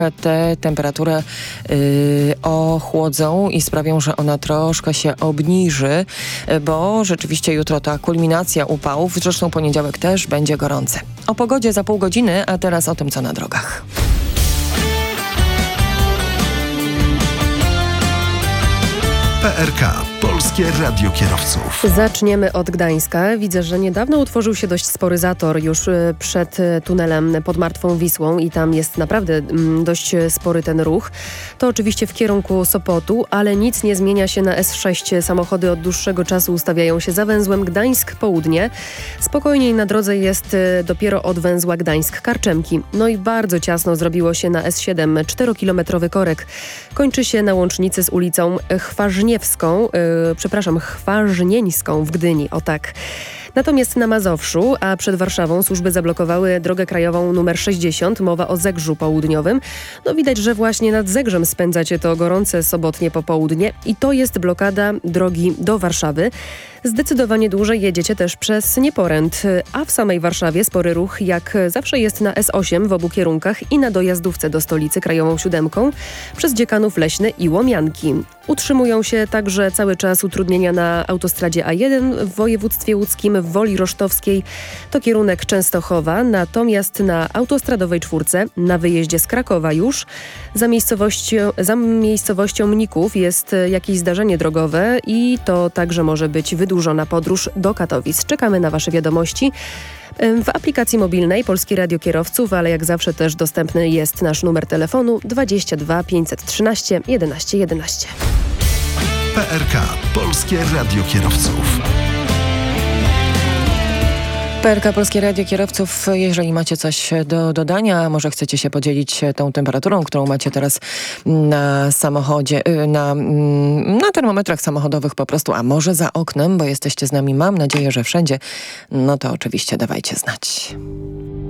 te temperaturę ochłodzą i sprawią, że ona troszkę się obniży, bo rzeczywiście jutro ta kulminacja upałów, zresztą poniedziałek też będzie gorący. O pogodzie za pół godziny, a teraz o tym, co na drogach. PRK. Polskie Radio Kierowców. Zaczniemy od Gdańska. Widzę, że niedawno utworzył się dość spory zator już przed tunelem pod Martwą Wisłą i tam jest naprawdę dość spory ten ruch. To oczywiście w kierunku Sopotu, ale nic nie zmienia się na S6. Samochody od dłuższego czasu ustawiają się za węzłem Gdańsk-Południe. Spokojniej na drodze jest dopiero od węzła Gdańsk-Karczemki. No i bardzo ciasno zrobiło się na S7. 4-kilometrowy korek kończy się na łącznicy z ulicą Chwarznieńską w Gdyni. O tak. Natomiast na Mazowszu, a przed Warszawą służby zablokowały drogę krajową nr 60, mowa o Zegrzu Południowym. No widać, że właśnie nad Zegrzem spędzacie to gorące sobotnie popołudnie i to jest blokada drogi do Warszawy. Zdecydowanie dłużej jedziecie też przez Nieporęt, a w samej Warszawie spory ruch jak zawsze jest na S8 w obu kierunkach i na dojazdówce do stolicy krajową 7 przez Dziekanów Leśny i Łomianki. Utrzymują się także cały czas utrudnienia na autostradzie A1 w województwie łódzkim, w Woli Rosztowskiej to kierunek Częstochowa, natomiast na autostradowej 4 na wyjeździe z Krakowa już za miejscowością Mników jest jakieś zdarzenie drogowe i to także może być wydłużona podróż do Katowic. Czekamy na Wasze wiadomości w aplikacji mobilnej Polskie Radio Kierowców, ale jak zawsze też dostępny jest nasz numer telefonu 22 513 11 11. PRK. Polskie Radio Kierowców. PRK Polskie Radio Kierowców, jeżeli macie coś do dodania, może chcecie się podzielić tą temperaturą, którą macie teraz na samochodzie, na termometrach samochodowych po prostu, a może za oknem, bo jesteście z nami, mam nadzieję, że wszędzie, no to oczywiście dawajcie znać.